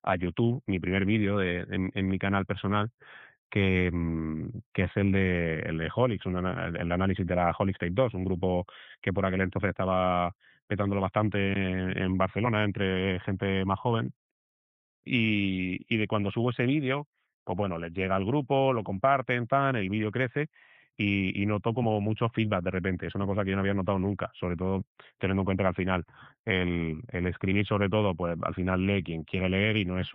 a YouTube, mi primer vídeo en mi canal personal, que es el de Holix, el análisis de la Holix Take 2, un grupo que por aquel entonces estaba petándolo bastante en Barcelona entre gente más joven. Y de cuando subo ese vídeo, pues bueno, les llega al grupo, lo comparten, tal, el vídeo crece y noto como mucho feedback de repente. Es una cosa que yo no había notado nunca, sobre todo teniendo en cuenta que al final el escribir sobre todo, pues al final lee quien quiere leer y no es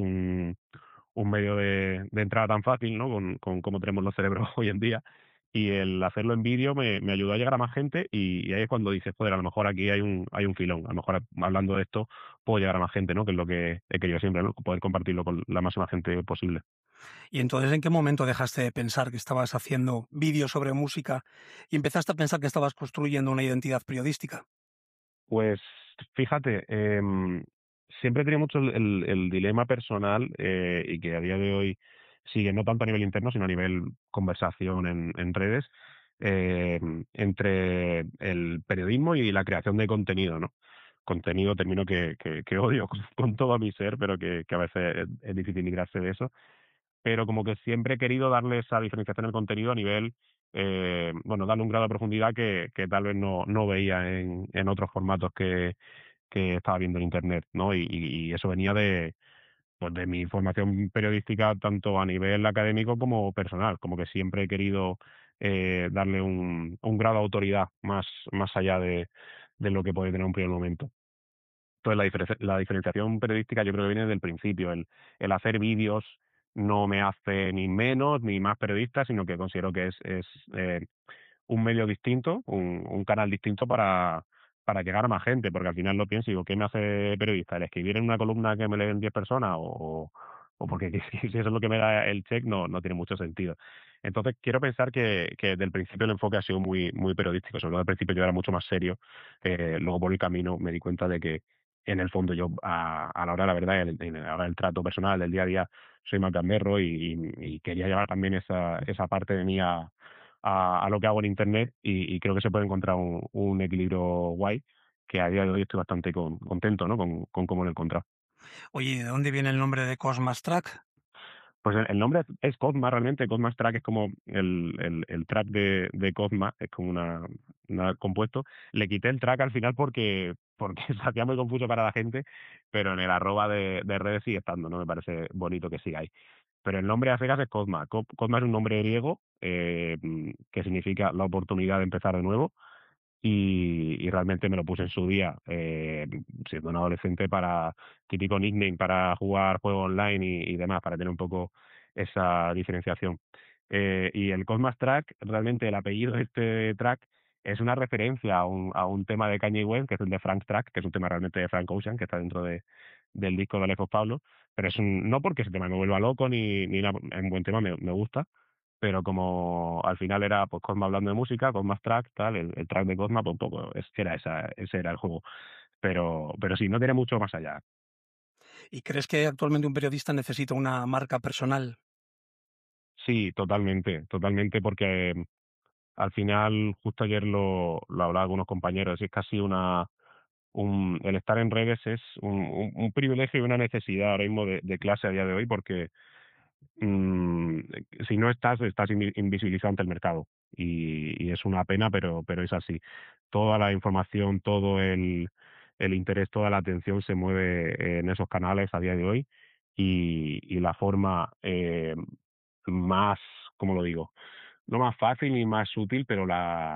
un medio de entrada tan fácil, ¿no? Con cómo tenemos los cerebros hoy en día. Y el hacerlo en vídeo me ayudó a llegar a más gente y ahí es cuando dices, joder, a lo mejor aquí hay un filón, a lo mejor hablando de esto puedo llegar a más gente, ¿no? Que es lo que he querido siempre, ¿no? Poder compartirlo con la máxima gente posible. Y entonces, ¿en qué momento dejaste de pensar que estabas haciendo vídeos sobre música y empezaste a pensar que estabas construyendo una identidad periodística? Pues fíjate, siempre he tenido mucho el dilema personal y que a día de hoy sigue no tanto a nivel interno, sino a nivel conversación en redes, eh, entre el periodismo y la creación de contenido, ¿no? Contenido, término que odio con todo mi ser, pero que a veces es difícil librarse de eso. Pero como que siempre he querido darle esa diferenciación en el contenido a nivel, bueno, darle un grado de profundidad que tal vez no veía en otros formatos que estaba viendo en Internet, ¿no? Y eso venía pues de mi formación periodística tanto a nivel académico como personal, como que siempre he querido darle un grado de autoridad más allá de lo que puede tener un primer momento. Entonces, la diferenciación periodística yo creo que viene del principio. El hacer vídeos no me hace ni menos ni más periodista, sino que considero que es un medio distinto, un canal distinto para llegar a más gente, porque al final lo pienso y digo, ¿qué me hace periodista? ¿El escribir en una columna que me leen 10 personas o porque si eso es lo que me da el check? No tiene mucho sentido. Entonces, quiero pensar que desde el principio el enfoque ha sido muy periodístico, sobre todo al principio yo era mucho más serio, luego por el camino me di cuenta de que en el fondo yo a la hora de la verdad, a la hora del trato personal, del día a día, soy más gamberro y quería llevar también esa parte de mí a lo que hago en Internet y creo que se puede encontrar un equilibrio guay que a día de hoy estoy bastante contento, ¿no? Con cómo lo he encontrado. Oye, ¿de dónde viene el nombre de Cosmas Track? Pues el nombre es Cosma realmente. Cosmas Track es como el track de Cosma, es como una compuesto. Le quité el track al final porque se hacía muy confuso para la gente, pero en el arroba de redes sigue estando, ¿no? Me parece bonito que siga ahí. Pero el nombre a secas es Cosma. Cosma es un nombre griego que significa la oportunidad de empezar de nuevo y realmente me lo puse en su día, siendo un adolescente, para típico nickname para jugar juegos online y demás, para tener un poco esa diferenciación. Y el Cosmas Track, realmente el apellido de este track es una referencia a un tema de Kanye West, que es el de Frank Track, que es un tema realmente de Frank Ocean, que está dentro del disco de Life of Pablo, pero no porque ese tema me vuelva loco ni nada, es un buen tema, me gusta, pero como al final era pues Cosma hablando de música, Cosmas Track, tal, el track de Cosma, pues un poco, ese era el juego. Pero sí, no tiene mucho más allá. ¿Y crees que actualmente un periodista necesita una marca personal? Sí, totalmente, porque al final, justo ayer lo hablaba con unos compañeros, y es casi el estar en redes es un privilegio y una necesidad ahora mismo de clase a día de hoy, porque mm, si no estás invisibilizado ante el mercado. Y es una pena, pero es así. Toda la información, todo el interés, toda la atención se mueve en esos canales a día de hoy y la forma más, ¿cómo lo digo? No más fácil ni más útil, pero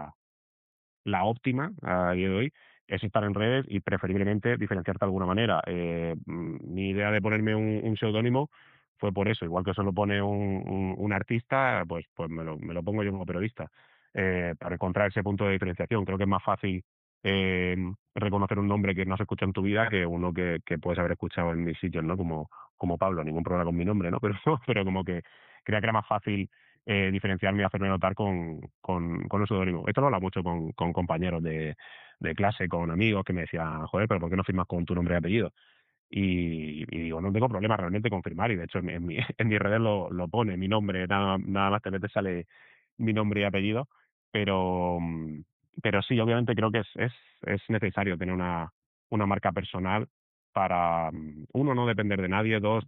la óptima a día de hoy es estar en redes y preferiblemente diferenciarte de alguna manera. Mi idea de ponerme un seudónimo fue por eso, igual que se lo pone un artista, pues me lo pongo yo como periodista, para encontrar ese punto de diferenciación. Creo que es más fácil eh, reconocer un nombre que no has escuchado en tu vida que uno que puedes haber escuchado en mis sitios, ¿no? Como Pablo, ningún problema con mi nombre, ¿no? Pero como que creía que era más fácil diferenciarme y hacerme notar con un seudónimo. Esto lo hablo mucho con compañeros de clase, con amigos que me decían, joder, pero ¿por qué no firmas con tu nombre y apellido? Y digo, no tengo problema realmente con firmar, y de hecho en mis redes lo pone, mi nombre, nada más te metes sale mi nombre y apellido, pero, pero sí, obviamente creo que es necesario tener una marca personal para, uno, no depender de nadie, dos,